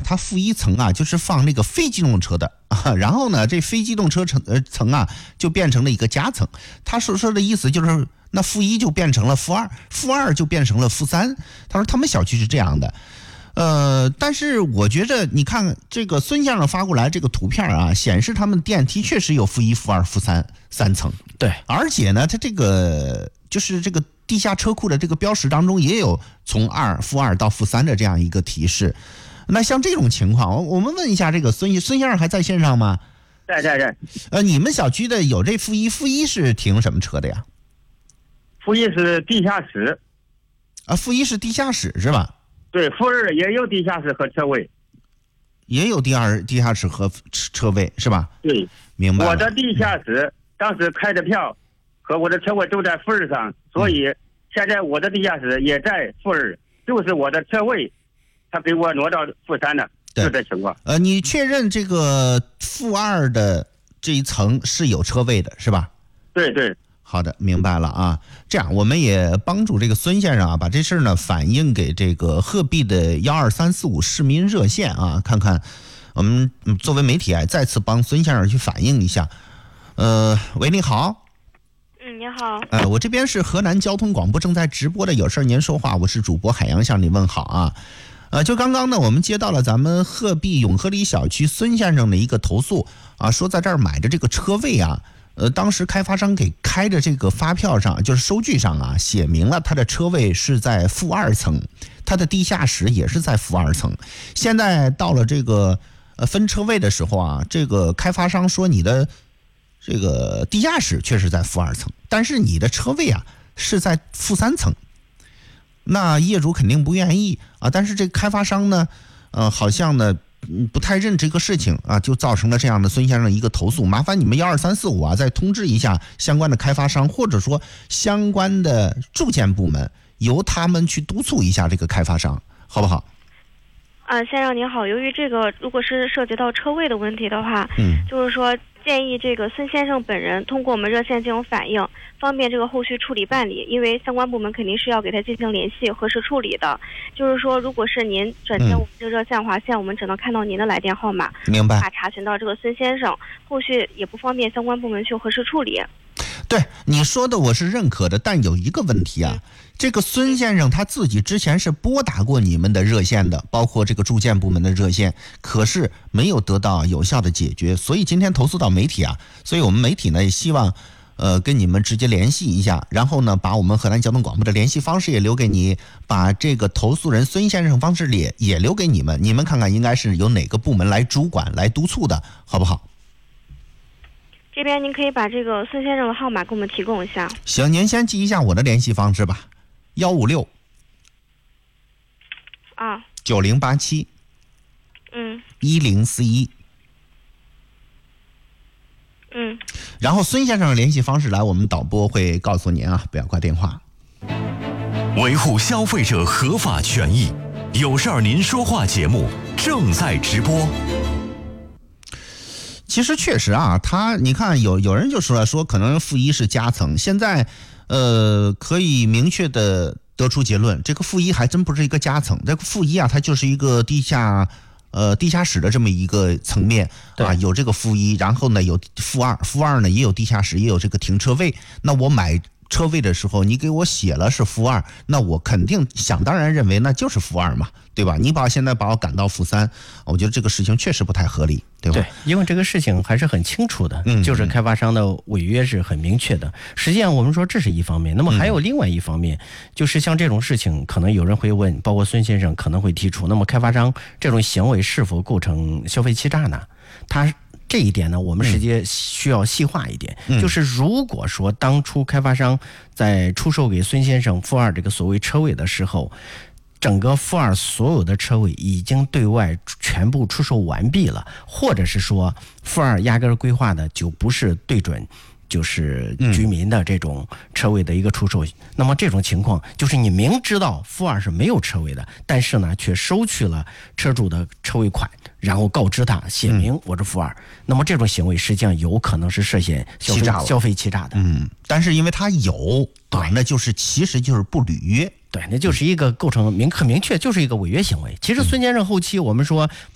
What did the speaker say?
它负一层啊，就是放那个非机动车的啊，然后呢，这非机动车层啊，就变成了一个夹层。他说的意思就是，那负一就变成了负二，负二就变成了负三。他说他们小区是这样的。但是我觉着，你看这个孙先生发过来这个图片啊，显示他们电梯确实有负一、负二、负三三层。 对， 而且呢，它这个就是这个地下车库的这个标识当中也有从负二到负三的这样一个提示。那像这种情况，我们问一下这个孙先生还在线上吗？ 在。 你们小区的有这负一是停什么车的呀？ 负一是地下室。 啊，负一是地下室是吧？ 对，负二也有地下室和车位， 也有地下室和车位是吧？ 对， 明白了。 我的地下室当时开的票和我的车位都在负二上，所以现在我的地下室也在负二，就是我的车位，他给我挪到负三了，就这情况。 你确认这个负二的这一层是有车位的是吧？ 对。 好的，明白了啊。这样，我们也帮助这个孙先生啊，把这事儿呢反映给这个鹤壁的12345市民热线啊，看看我们作为媒体啊，再次帮孙先生去反映一下。喂，你好。 你好。 我这边是河南交通广播正在直播的有事您说话，我是主播海洋向你问好啊。就刚刚呢，我们接到了咱们鹤壁永和里小区孙先生的一个投诉啊，说在这儿买的这个车位啊。当时开发商给开的这个发票上，就是收据上啊，写明了他的车位是在负二层，他的地下室也是在负二层。现在到了这个分车位的时候啊，这个开发商说你的这个地下室确实在负二层，但是你的车位啊是在负三层。那业主肯定不愿意啊，但是这个开发商呢，好像呢。不太认这个事情啊，就造成了这样的孙先生一个投诉。麻烦你们12345啊，再通知一下相关的开发商，或者说相关的住建部门，由他们去督促一下这个开发商，好不好？ 先生您好，由于这个如果是涉及到车位的问题的话，就是说建议这个孙先生本人通过我们热线进行反映，方便这个后续处理办理，因为相关部门肯定是要给他进行联系核实处理的。就是说，如果是您转接我们这个热线的话，现在我们只能看到您的来电号码， 明白？ 无法查询到这个孙先生，后续也不方便相关部门去核实处理。 对你说的我是认可的，但有一个问题啊，这个孙先生他自己之前是拨打过你们的热线的，包括这个住建部门的热线，可是没有得到有效的解决，所以今天投诉到媒体啊，所以我们媒体呢也希望跟你们直接联系一下，然后呢把我们河南交通广播的联系方式也留给你，把这个投诉人孙先生方式也留给你们，你们看看应该是由哪个部门来主管来督促的，好不好？ 这边您可以把这个孙先生的号码给我们提供一下。 行，您先记一下我的联系方式吧，15690871041。然后孙先生的联系方式来，我们导播会告诉您啊，不要挂电话。 维护消费者合法权益，有事儿您说话节目正在直播。 其实确实啊，你看有人就说可能负一是夹层，现在可以明确的得出结论，这个负一还真不是一个夹层，这个负一啊，它就是一个地下室的这么一个层面啊，有这个负一，然后呢有负二，负二呢也有地下室，也有这个停车位。那我买车位的时候，你给我写了是负二，那我肯定想当然认为那就是负二嘛，对吧？你现在把我赶到负三，我觉得这个事情确实不太合理，对吧？ 对，因为这个事情还是很清楚的，就是开发商的违约是很明确的。实际上我们说这是一方面，那么还有另外一方面，就是像这种事情，可能有人会问，包括孙先生可能会提出，那么开发商这种行为是否构成消费欺诈呢？这一点呢，我们实际需要细化一点，就是如果说当初开发商在出售给孙先生负二这个所谓车位的时候，整个负二所有的车位已经对外全部出售完毕了，或者是说负二压根规划的就不是对准就是居民的这种车位的一个出售，那么这种情况就是你明知道负二是没有车位的，但是呢却收取了车主的车位款，然后告知他写明我是负二，那么这种行为实际上有可能是涉嫌消费欺诈的。 但是因为他有啊，那就是其实就是不履约。 对，那就是一个构成很明确，就是一个违约行为。其实孙先生后期我们说